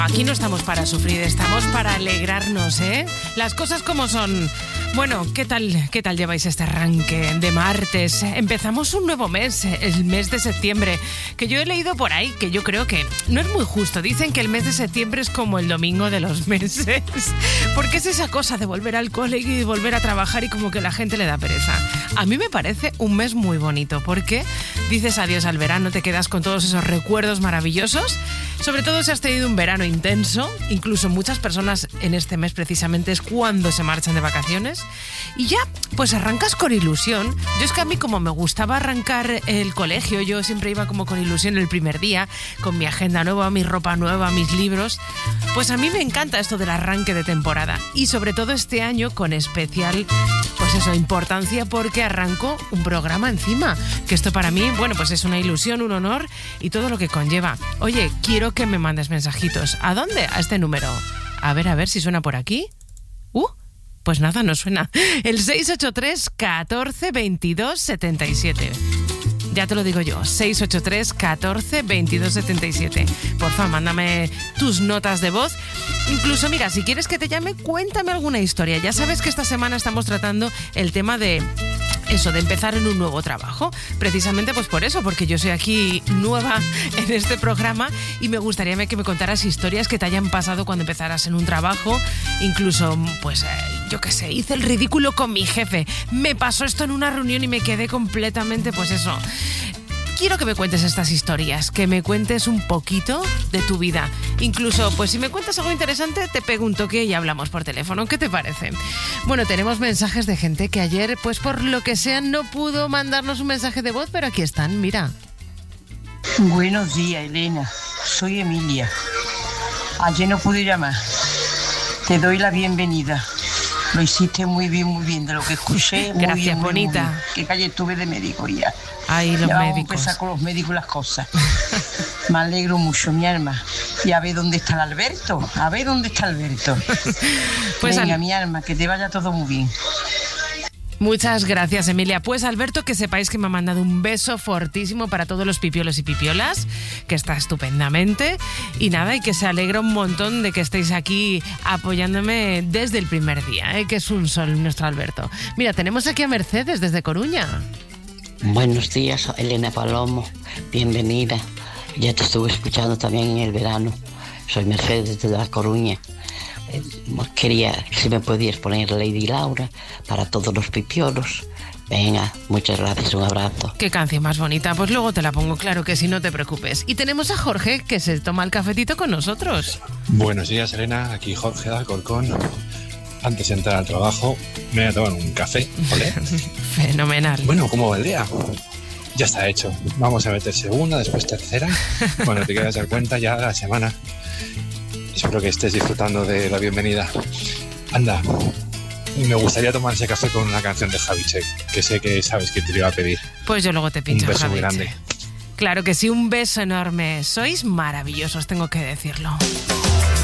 Aquí no estamos para sufrir, estamos para alegrarnos, ¿eh? Las cosas como son. Bueno, ¿qué tal lleváis este arranque de martes? Empezamos un nuevo mes, el mes de septiembre, que yo he leído por ahí que yo creo que no es muy justo. Dicen que el mes de septiembre es como el domingo de los meses, porque es esa cosa de volver al cole y volver a trabajar y como que la gente le da pereza. A mí me parece un mes muy bonito, porque dices adiós al verano, te quedas con todos esos recuerdos maravillosos, sobre todo si has tenido un verano intenso. Incluso muchas personas en este mes precisamente es cuando se marchan de vacaciones y ya pues arrancas con ilusión. Yo es que a mí, como me gustaba arrancar el colegio, yo siempre iba como con ilusión el primer día, con mi agenda nueva, mi ropa nueva, mis libros. Pues a mí me encanta esto del arranque de temporada, y sobre todo este año con especial, pues eso, importancia, porque arranco un programa encima, que esto para mí, bueno, pues es una ilusión, un honor y todo lo que conlleva. Oye, quiero que me mandes mensajitos. ¿A dónde? A este número. A ver si suena por aquí. Pues nada, no suena. El 683 14 22 77. Ya te lo digo yo, 683 14 22 77. Porfa, mándame tus notas de voz. Incluso, mira, si quieres que te llame, cuéntame alguna historia. Ya sabes que esta semana estamos tratando el tema de eso, de empezar en un nuevo trabajo. Precisamente pues por eso, porque yo soy aquí nueva en este programa y me gustaría que me contaras historias que te hayan pasado cuando empezaras en un trabajo. Incluso, pues, yo qué sé, hice el ridículo con mi jefe. Me pasó esto en una reunión y me quedé completamente, pues eso. Quiero que me cuentes estas historias, que me cuentes un poquito de tu vida. Incluso, pues si me cuentas algo interesante, te pego un toque y hablamos por teléfono. ¿Qué te parece? Bueno, tenemos mensajes de gente que ayer, pues por lo que sea, no pudo mandarnos un mensaje de voz, pero aquí están, mira. Buenos días, Elena. Soy Emilia. Ayer no pude llamar. Te doy la bienvenida. Lo hiciste muy bien, de lo que escuché. Muy Gracias, bien, bonita. Muy bien. Que calle estuve de médico ya. Ay, los ya vamos médicos. a empezar con los médicos las cosas. Me alegro mucho, mi alma. Y a ver dónde está el Alberto. Pues venga, mi alma, que te vaya todo muy bien. Muchas gracias, Emilia. Pues Alberto, que sepáis que me ha mandado un beso fortísimo para todos los pipiolos y pipiolas, que está estupendamente. Y nada, y que se alegra un montón de que estéis aquí apoyándome desde el primer día, que es un sol nuestro Alberto. Mira, tenemos aquí a Mercedes desde Coruña. Buenos días, Elena Palomo. Bienvenida. Ya te estuve escuchando también en el verano. Soy Mercedes desde La Coruña. Quería si me podías poner Lady Laura para todos los pipiolos. Venga, muchas gracias, un abrazo. Qué canción más bonita, pues luego te la pongo, claro que sí, no te preocupes. Y tenemos a Jorge, que se toma el cafetito con nosotros. Buenos días, Elena, aquí Jorge de Alcorcón. Antes de entrar al trabajo me voy a tomar un café, ¿vale? Fenomenal. Bueno, ¿cómo va el día? Ya está hecho. Vamos a meter segunda, después tercera. Cuando te quieras dar cuenta, ya la semana. Espero que estés disfrutando de la bienvenida. Anda, me gustaría tomar ese café con una canción de Javiche, que sé que sabes que te lo iba a pedir. Pues yo luego te pincho, un beso muy Javiche. grande. Claro que sí, un beso enorme. Sois maravillosos, tengo que decirlo.